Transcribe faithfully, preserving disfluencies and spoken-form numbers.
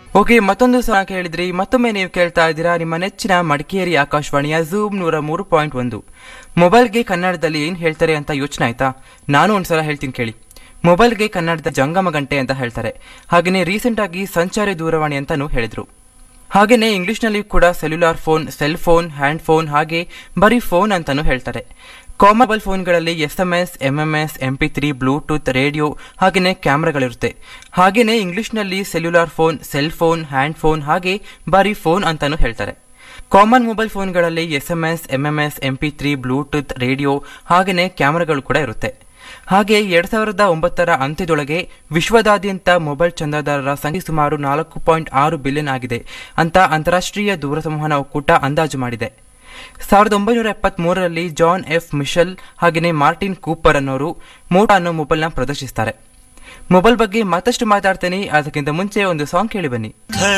Okay, ಮತ್ತೊಂದು ಸಹ ಕೇಳಿದ್ರಿ. ಮತ್ತೊಮ್ಮೆ ನೀವು ಕೇಳ್ತಾ ಇದ್ದೀರಾ ನಿಮ್ಮ ನೆಚ್ಚಿನ ಮಡಿಕೇರಿ ಆಕಾಶವಾಣಿಯ ಝೂಮ್ ನೂರ ಮೂರು ಪಾಯಿಂಟ್ ಒಂದು. ಮೊಬೈಲ್ಗೆ ಕನ್ನಡದಲ್ಲಿ ಏನ್ ಹೇಳ್ತಾರೆ ಅಂತ ಯೋಚನೆ ಆಯ್ತಾ? ನಾನು ಒಂದ್ಸಲ ಹೇಳ್ತೀನಿ ಕೇಳಿ. ಮೊಬೈಲ್ಗೆ ಕನ್ನಡದ ಜಂಗಮ ಗಂಟೆ ಅಂತ ಹೇಳ್ತಾರೆ. ಹಾಗೆಯೇ ರೀಸೆಂಟ್ ಆಗಿ ಸಂಚಾರಿ ದೂರವಾಣಿ ಅಂತಾನೂ ಹೇಳಿದ್ರು. ಹಾಗೆಯೇ ಇಂಗ್ಲಿಷ್ನಲ್ಲಿ ಕೂಡ cellular phone, cell phone, hand phone, ಹಾಗೆ ಬರೀ ಫೋನ್ ಅಂತಾನೂ ಹೇಳ್ತಾರೆ. Common mobile ಫೋನ್ಗಳಲ್ಲಿ S M S, M M S, M P three, Bluetooth, radio ಹಾಗೆಯೇ ಕ್ಯಾಮ್ರಾಗಳಿರುತ್ತೆ. ಹಾಗೆಯೇ ಇಂಗ್ಲಿಷ್ನಲ್ಲಿ cellular phone, cell phone, hand phone, ಹಾಗೆ ಬರೀ ಫೋನ್ ಅಂತಾನೂ ಹೇಳ್ತಾರೆ. Common mobile ಫೋನ್ಗಳಲ್ಲಿ S M S, M M S, M P three, Bluetooth, radio ಹಾಗೆಯೇ ಕ್ಯಾಮ್ರಾಗಳು ಕೂಡ ಇರುತ್ತೆ. ಹಾಗೆ ಎರಡ್ ಸಾವಿರದ ಒಂಬತ್ತರ ಅಂತ್ಯದೊಳಗೆ ವಿಶ್ವದಾದ್ಯಂತ ಮೊಬೈಲ್ ಚಂದಾದಾರರ ಸಂಖ್ಯೆ ಸುಮಾರು ನಾಲ್ಕು ಪಾಯಿಂಟ್ ಆರು ಬಿಲಿಯನ್ ಆಗಿದೆ ಅಂತ ಅಂತಾರಾಷ್ಟ್ರೀಯ ದೂರಸಂವಹನ ಒಕ್ಕೂಟ ಅಂದಾಜು ಮಾಡಿದೆ. ಸಾವಿರದ ಒಂಬೈನೂರ ಎಪ್ಪತ್ತ್ ಮೂರರಲ್ಲಿ ಜಾನ್ ಎಫ್ ಮಿಶೆಲ್ ಹಾಗೆಯೇ ಮಾರ್ಟಿನ್ ಕೂಪರ್ ಅನ್ನೋರು ಮೋಟೋ ಅನ್ನೋ ಮೊಬೈಲ್ನ ಪ್ರದರ್ಶಿಸ್ತಾರೆ. ಮೊಬೈಲ್ ಬಗ್ಗೆ ಮತ್ತಷ್ಟು ಮಾತಾಡ್ತೇನೆ, ಅದಕ್ಕಿಂತ ಮುಂಚೆ ಒಂದು ಸಾಂಗ್ ಕೇಳಿ ಬನ್ನಿ.